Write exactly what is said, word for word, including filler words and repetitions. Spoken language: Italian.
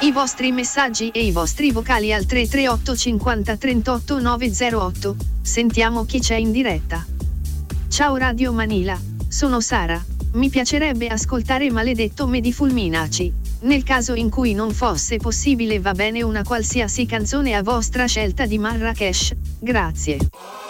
I vostri messaggi e i vostri vocali al tre tre otto cinquanta trentotto nove zero otto, sentiamo chi c'è in diretta. Ciao Radio Manila, sono Sara, mi piacerebbe ascoltare Maledetto me di Fulminaci, nel caso in cui non fosse possibile va bene una qualsiasi canzone a vostra scelta di Marrakesh, grazie.